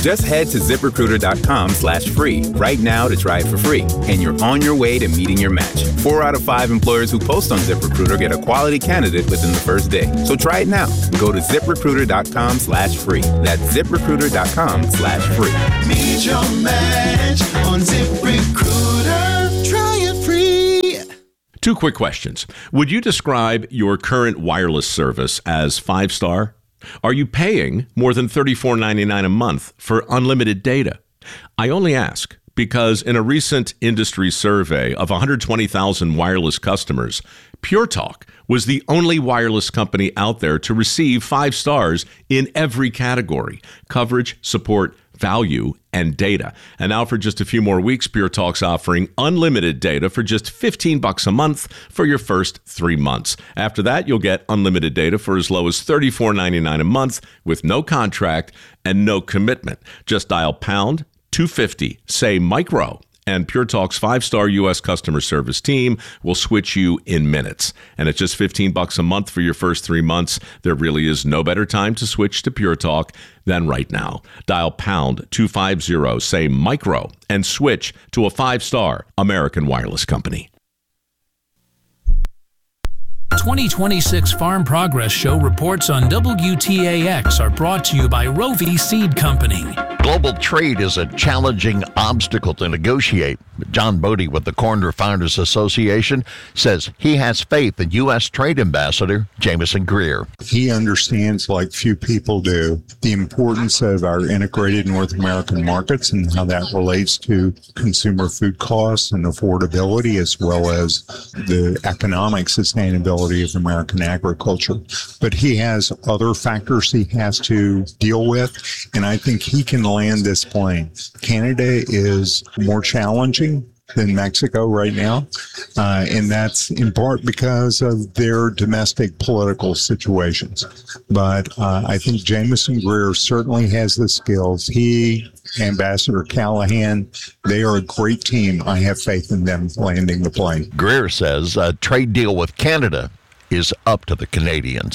Just head to ZipRecruiter.com/free right now to try it for free, and you're on your way to meeting your match. 4 out of 5 employers who post on ZipRecruiter get a quality candidate within the first day. So try it now. Go to ZipRecruiter.com/free. That's ZipRecruiter.com/free. Meet your match on ZipRecruiter. Try it free. 2 quick questions. Would you describe your current wireless service as 5-star? Are you paying more than $34.99 a month for unlimited data? I only ask because in a recent industry survey of 120,000 wireless customers, Pure Talk was the only wireless company out there to receive 5 stars in every category: coverage, support, value, and data. And now for just a few more weeks, Pure Talk's offering unlimited data for just $15 a month for your first 3 months. After that, you'll get unlimited data for as low as $34.99 a month with no contract and no commitment. Just dial pound 250, say micro, and Pure Talk's 5-star U.S. customer service team will switch you in minutes. And at just $15 a month for your first 3 months, there really is no better time to switch to Pure Talk than right now. Dial pound 250, say micro, and switch to a 5-star American wireless company. 2026 Farm Progress Show reports on WTAX are brought to you by Rovi Seed Company. Global trade is a challenging obstacle to negotiate. John Bodie with the Corn Refiners Association says he has faith in U.S. Trade Ambassador Jameson Greer. He understands, like few people do, the importance of our integrated North American markets and how that relates to consumer food costs and affordability, as well as the economic sustainability of American agriculture. But he has other factors he has to deal with, and I think he can land this plane. Canada is more challenging than Mexico right now, and that's in part because of their domestic political situations. But I think Jameson Greer certainly has the skills. He, Ambassador Callahan, they are a great team. I have faith in them landing the plane. Greer says a trade deal with Canada is up to the Canadians.